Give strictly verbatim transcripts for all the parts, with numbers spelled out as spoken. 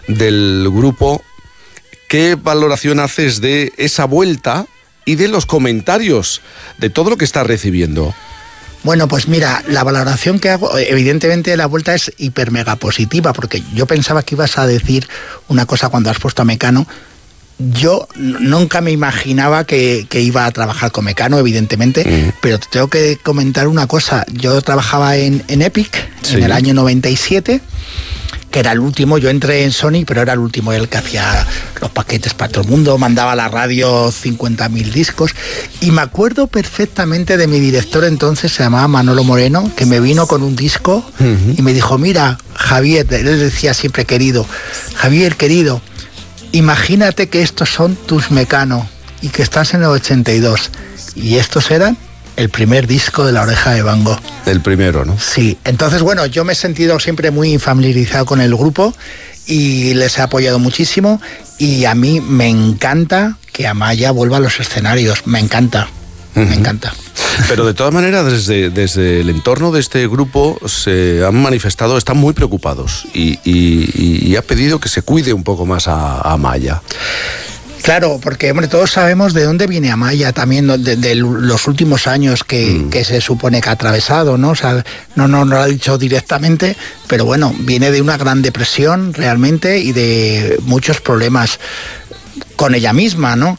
del grupo, ¿qué valoración haces de esa vuelta y de los comentarios, de todo lo que estás recibiendo? Bueno, pues mira, la valoración que hago, evidentemente la vuelta es hiper mega positiva, porque yo pensaba que ibas a decir una cosa cuando has puesto a Mecano. Yo nunca me imaginaba que, que iba a trabajar con Mecano, evidentemente, mm. pero te tengo que comentar una cosa. Yo trabajaba en, en Epic, sí, en el año noventa y siete, que era el último. Yo entré en Sony, pero era el último, el que hacía los paquetes para todo el mundo, mandaba a la radio cincuenta mil discos, y me acuerdo perfectamente de mi director entonces, se llamaba Manolo Moreno, que me vino con un disco uh-huh. y me dijo: mira, Javier, él decía siempre querido, Javier, querido, imagínate que estos son tus Mecano y que estás en el ochenta y dos, y estos eran el primer disco de La Oreja de Van Gogh. El primero, ¿no? Sí, entonces bueno, yo me he sentido siempre muy familiarizado con el grupo y les he apoyado muchísimo, y a mí me encanta que Amaya vuelva a los escenarios, me encanta, uh-huh. me encanta. Pero de todas maneras, desde, desde el entorno de este grupo se han manifestado, están muy preocupados y, y, y ha pedido que se cuide un poco más a, a Amaya. Claro, porque hombre, todos sabemos de dónde viene Amaya también, de, de los últimos años que, mm. que se supone que ha atravesado, ¿no? O sea, no, no, no lo ha dicho directamente, pero bueno, viene de una gran depresión realmente y de muchos problemas con ella misma, ¿no?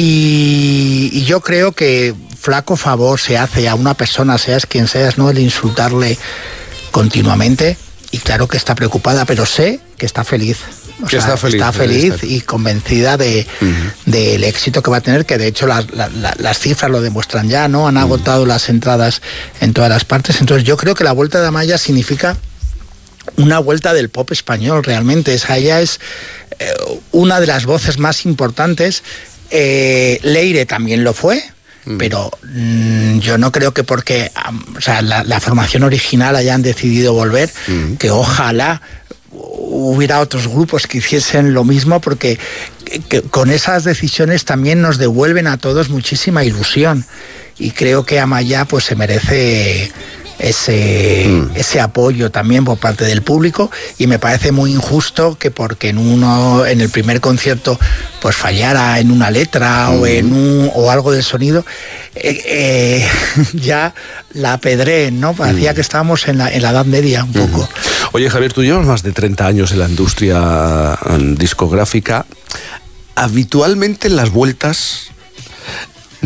Y, y yo creo que flaco favor se hace a una persona, seas quien seas, ¿no?, el insultarle continuamente, y claro que está preocupada, pero sé que está feliz. O sea, está feliz, está feliz está... y convencida de, uh-huh. del éxito que va a tener, que de hecho la, la, la, las cifras lo demuestran ya, ¿no? Han agotado uh-huh. las entradas en todas las partes. Entonces yo creo que la vuelta de Amaya significa una vuelta del pop español realmente. Esa ella es eh, una de las voces más importantes. Eh, Leire también lo fue, uh-huh. pero mmm, yo no creo que porque um, o sea, la, la formación original hayan decidido volver, uh-huh. que ojalá hubiera otros grupos que hiciesen lo mismo, porque que, que con esas decisiones también nos devuelven a todos muchísima ilusión, y creo que Amaya pues se merece ese, mm. ese apoyo también por parte del público, y me parece muy injusto que porque en uno en el primer concierto pues fallara en una letra mm. o en un o algo del sonido, eh, eh, ya la apedreen, ¿no? Parecía mm. que estábamos en la, en la Edad Media un poco. Mm. Oye, Javier, tú llevas más de treinta años en la industria discográfica. Habitualmente las vueltas no,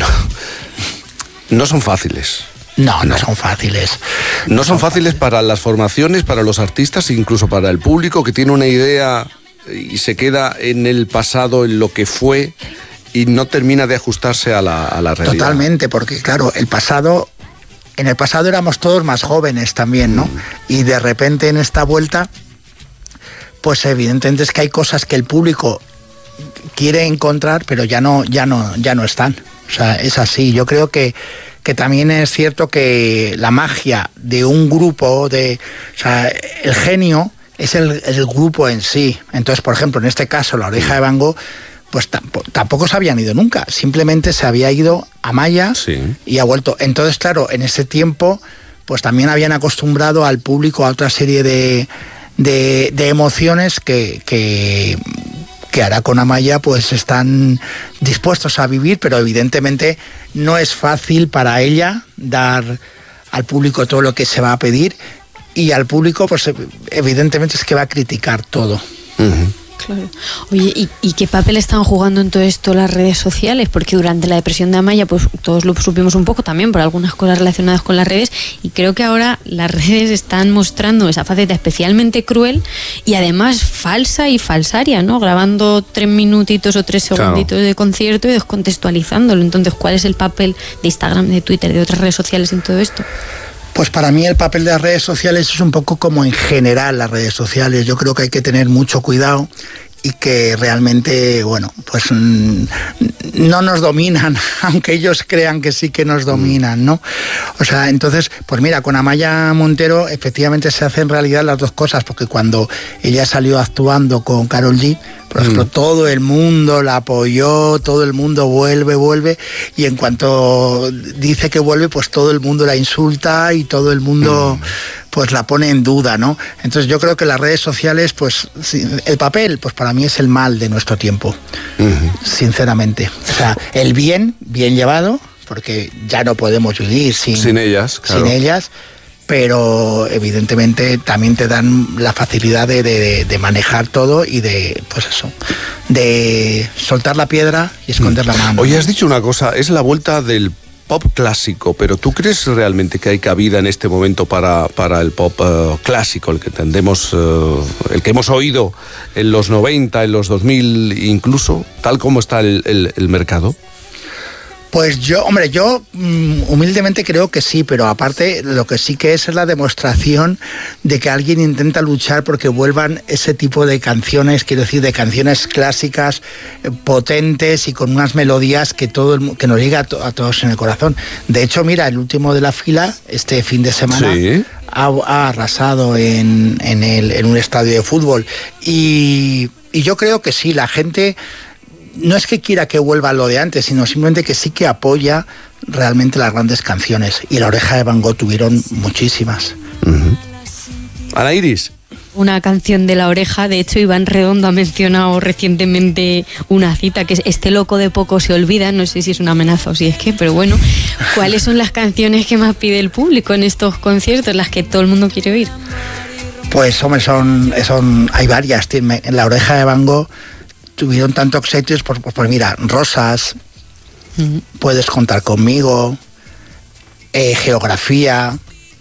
no son fáciles. No, no son fáciles. No son fáciles para las formaciones, para los artistas, incluso para el público que tiene una idea y se queda en el pasado, en lo que fue, y no termina de ajustarse a la, a la realidad. Totalmente, porque claro, el pasado, en el pasado éramos todos más jóvenes también, ¿no? Mm. Y de repente en esta vuelta, pues evidentemente es que hay cosas que el público quiere encontrar, pero ya no, ya no, ya no están. O sea, es así. Yo creo que que también es cierto que la magia de un grupo, de, o sea, el genio es el, el grupo en sí. Entonces, por ejemplo, en este caso, La Oreja de Van Gogh, pues tampoco, tampoco se habían ido nunca. Simplemente se había ido Amaya sí. y ha vuelto. Entonces, claro, en ese tiempo, pues también habían acostumbrado al público a otra serie de, de, de emociones que... que que ahora con Amaya pues están dispuestos a vivir, pero evidentemente no es fácil para ella dar al público todo lo que se va a pedir, y al público pues evidentemente es que va a criticar todo. Uh-huh. Claro. Oye, ¿y, ¿y qué papel están jugando en todo esto las redes sociales? Porque durante la depresión de Amaya, pues todos lo supimos un poco también por algunas cosas relacionadas con las redes, y creo que ahora las redes están mostrando esa faceta especialmente cruel y además falsa y falsaria, ¿no? Grabando tres minutitos o tres segunditos claro. de concierto y descontextualizándolo. Entonces, ¿cuál es el papel de Instagram, de Twitter, de otras redes sociales en todo esto? Pues para mí el papel de las redes sociales es un poco como en general las redes sociales. Yo creo que hay que tener mucho cuidado y que realmente, bueno, pues no nos dominan, aunque ellos crean que sí que nos dominan, ¿no? O sea, entonces, pues mira, con Amaya Montero efectivamente se hacen realidad las dos cosas, porque cuando ella salió actuando con Karol G, por ejemplo, mm. todo el mundo la apoyó, todo el mundo vuelve, vuelve, y en cuanto dice que vuelve, pues todo el mundo la insulta y todo el mundo... Mm. pues la pone en duda, ¿no? Entonces yo creo que las redes sociales, pues el papel, pues para mí es el mal de nuestro tiempo, uh-huh. sinceramente. O sea, el bien, bien llevado, porque ya no podemos vivir sin, sin ellas, claro. sin ellas, pero evidentemente también te dan la facilidad de, de, de manejar todo y de, pues eso, de soltar la piedra y esconder mm. la mano. Oye, has dicho una cosa, es la vuelta del pop clásico, pero ¿tú crees realmente que hay cabida en este momento para, para el pop uh, clásico, el que entendemos, uh, el que hemos oído en los noventa, en los dos mil incluso, tal como está el, el, el mercado? Pues yo, hombre, yo um, humildemente creo que sí, pero aparte lo que sí que es es la demostración de que alguien intenta luchar porque vuelvan ese tipo de canciones, quiero decir, de canciones clásicas, eh, potentes y con unas melodías que todo el, que nos llega a, to, a todos en el corazón. De hecho, mira, el último de la fila, este fin de semana, sí. ha, ha arrasado en, en, el, en un estadio de fútbol. Y, y yo creo que sí, la gente... no es que quiera que vuelva lo de antes, sino simplemente que sí que apoya realmente las grandes canciones. Y La Oreja de Van Gogh tuvieron muchísimas. Uh-huh. Ana Iris. Una canción de La Oreja, de hecho Iván Redondo ha mencionado recientemente una cita que es "Este loco de poco se olvida", no sé si es una amenaza o si es que, pero bueno, ¿cuáles son las canciones que más pide el público en estos conciertos, las que todo el mundo quiere oír? Pues hombre, son, son hay varias. En La Oreja de Van Gogh tuvieron tantos éxitos, pues, pues, pues mira, Rosas, uh-huh. Puedes contar conmigo, eh, Geografía,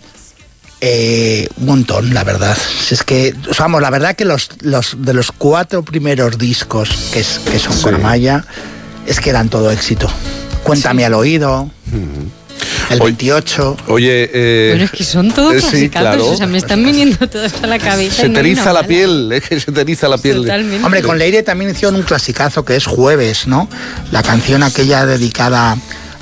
eh, un montón, la verdad. Es que, vamos, la verdad que los, los de los cuatro primeros discos que, es, que son sí. con Amaya, es que eran todo éxito. Cuéntame sí. al oído. Uh-huh. El veintiocho. Oye, eh, bueno, es que son todos eh, clasicazos, sí, claro. O sea, me están viniendo todos a la cabeza. Se te eriza la piel, es que se te eriza la piel. Totalmente. Hombre, con Leire también hicieron un clasicazo que es Jueves, ¿no? La canción aquella dedicada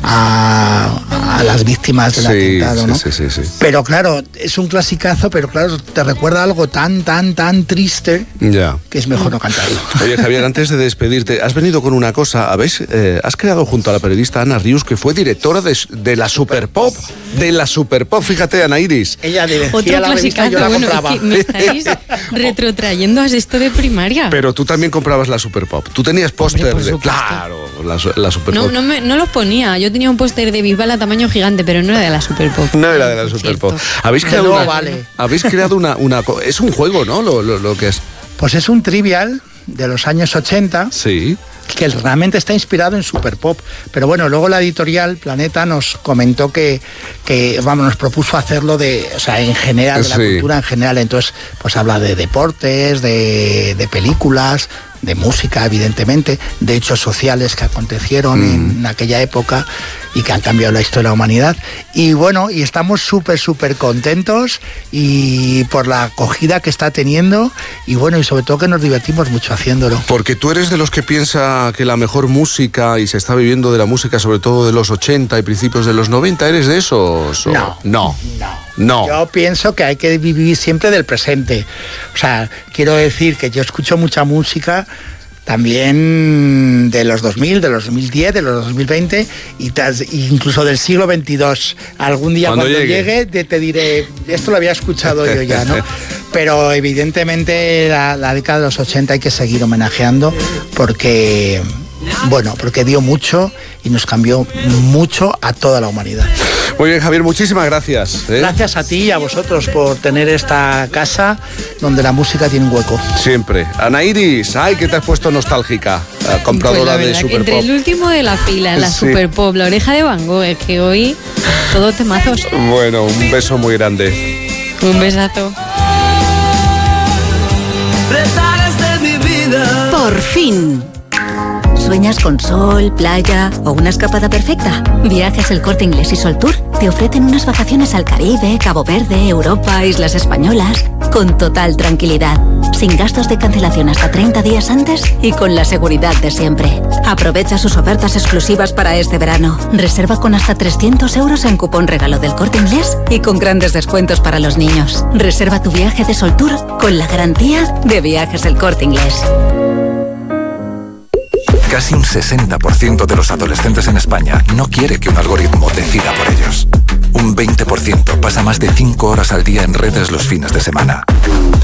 a, a las víctimas del sí, atentado, ¿no? Sí, sí, sí, sí. Pero claro, es un clasicazo, pero claro, te recuerda algo tan, tan, tan triste ya. que es mejor no cantarlo. Oye, Javier, antes de despedirte, has venido con una cosa, ¿habéis, eh, has creado junto a la periodista Ana Rius, que fue directora de, de la Superpop, de la Superpop, fíjate, Ana Iris. Ella dirigía Otro la revista, yo la bueno, compraba. Es que me estáis retrotrayendo a esto de primaria. Pero tú también comprabas la Superpop, tú tenías póster de... Claro, la, la Superpop. No, no, me, no los ponía, yo tenía un póster de Bisbal a tamaño gigante, pero no era de la Superpop. No era de la Superpop. Habéis creado, no, una, vale. habéis creado una, una... Es un juego, ¿no? Lo, lo, lo que es. Pues es un trivial de los años ochenta. Sí. Que realmente está inspirado en Superpop. Pero bueno, luego la editorial Planeta nos comentó que, que vamos, nos propuso hacerlo de, o sea, en general, de la sí. cultura en general. Entonces, pues habla de deportes, de, de películas, de música, evidentemente, de hechos sociales que acontecieron mm. en aquella época y que han cambiado la historia de la humanidad. Y bueno, y estamos súper, súper contentos y por la acogida que está teniendo y bueno, y sobre todo que nos divertimos mucho haciéndolo. Porque tú eres de los que piensa que la mejor música, y se está viviendo de la música sobre todo de los ochenta y principios de los noventa, ¿eres de esos? O... No. No. No. No. Yo pienso que hay que vivir siempre del presente. O sea, quiero decir que yo escucho mucha música también de los dos mil, de los dos mil diez, de los dos mil veinte y tas, incluso del siglo veintidós. Algún día cuando, cuando llegue, llegue te, te diré, esto lo había escuchado yo ya, ¿no? Pero evidentemente la, la década de los ochenta hay que seguir homenajeando porque, bueno, porque dio mucho y nos cambió mucho a toda la humanidad. Muy bien, Javier, muchísimas gracias. ¿eh? Gracias a ti y a vosotros por tener esta casa donde la música tiene un hueco. Siempre. Ana Iris, ay, que te has puesto nostálgica, la compradora pues la de Superpop. Entre el último de la fila, la sí. Superpop, La Oreja de Van Gogh, es que hoy todos temazos. Bueno, un beso muy grande. Un besazo. Por fin. ¿Sueñas con sol, playa o una escapada perfecta? Viajes El Corte Inglés y Sol Tour te ofrecen unas vacaciones al Caribe, Cabo Verde, Europa, Islas Españolas, con total tranquilidad, sin gastos de cancelación hasta treinta días antes y con la seguridad de siempre. Aprovecha sus ofertas exclusivas para este verano. Reserva con hasta trescientos euros en cupón regalo del Corte Inglés y con grandes descuentos para los niños. Reserva tu viaje de Soltour con la garantía de Viajes El Corte Inglés. Casi un sesenta por ciento de los adolescentes en España no quiere que un algoritmo decida por ellos. Un veinte por ciento pasa más de cinco horas al día en redes los fines de semana.